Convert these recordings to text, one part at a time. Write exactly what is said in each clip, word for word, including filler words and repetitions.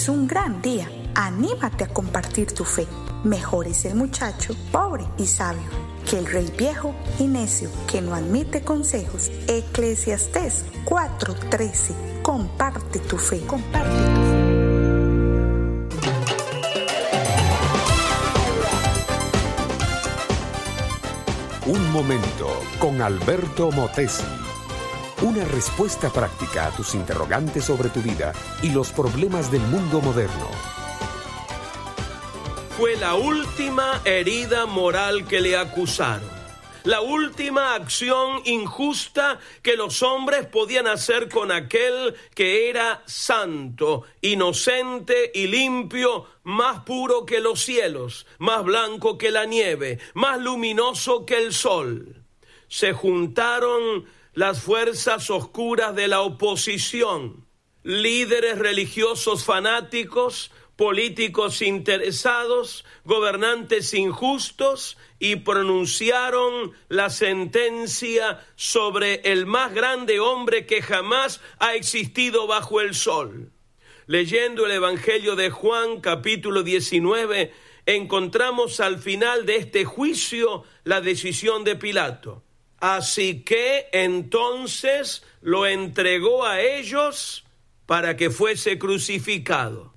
es un gran día. Anímate a compartir tu fe. Mejor es el muchacho pobre y sabio que el rey viejo y necio que no admite consejos. Eclesiastés cuatro trece. Comparte tu fe. Comparte tu fe. Un momento con Alberto Motesi. Una respuesta práctica a tus interrogantes sobre tu vida y los problemas del mundo moderno. Fue la última herida moral que le acusaron. La última acción injusta que los hombres podían hacer con aquel que era santo, inocente y limpio, más puro que los cielos, más blanco que la nieve, más luminoso que el sol. Se juntaron las fuerzas oscuras de la oposición, líderes religiosos fanáticos, políticos interesados, gobernantes injustos, y pronunciaron la sentencia sobre el más grande hombre que jamás ha existido bajo el sol. Leyendo el Evangelio de Juan, capítulo diecinueve, encontramos al final de este juicio la decisión de Pilato. Así que entonces lo entregó a ellos para que fuese crucificado.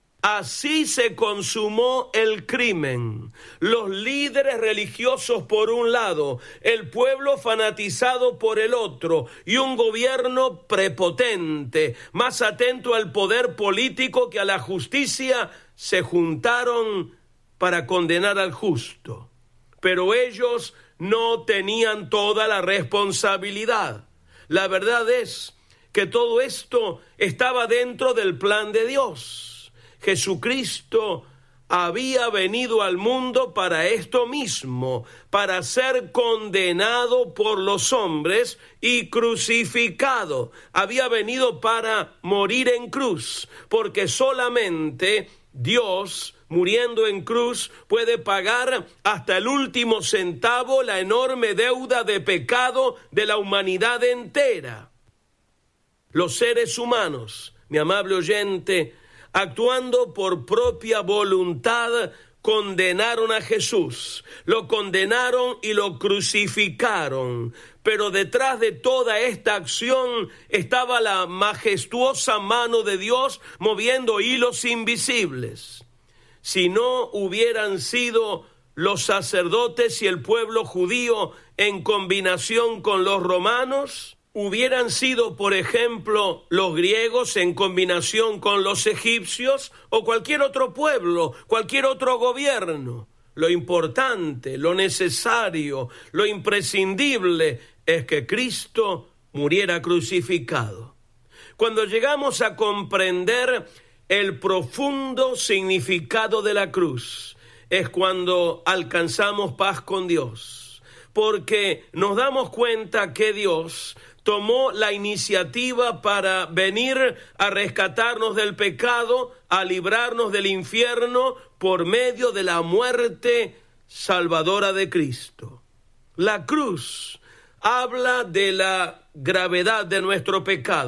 Así se consumó el crimen. Los líderes religiosos por un lado, el pueblo fanatizado por el otro, y un gobierno prepotente, más atento al poder político que a la justicia, se juntaron para condenar al justo. Pero ellos no tenían toda la responsabilidad. La verdad es que todo esto estaba dentro del plan de Dios. Jesucristo había venido al mundo para esto mismo, para ser condenado por los hombres y crucificado. Había venido para morir en cruz, porque solamente Dios, muriendo en cruz, puede pagar hasta el último centavo la enorme deuda de pecado de la humanidad entera. Los seres humanos, mi amable oyente, actuando por propia voluntad, condenaron a Jesús, lo condenaron y lo crucificaron. Pero detrás de toda esta acción estaba la majestuosa mano de Dios moviendo hilos invisibles. Si no hubieran sido los sacerdotes y el pueblo judío en combinación con los romanos, hubieran sido, por ejemplo, los griegos en combinación con los egipcios o cualquier otro pueblo, cualquier otro gobierno. Lo importante, lo necesario, lo imprescindible es que Cristo muriera crucificado. Cuando llegamos a comprender el profundo significado de la cruz, es cuando alcanzamos paz con Dios, porque nos damos cuenta que Dios tomó la iniciativa para venir a rescatarnos del pecado, a librarnos del infierno por medio de la muerte salvadora de Cristo. La cruz habla de la gravedad de nuestro pecado.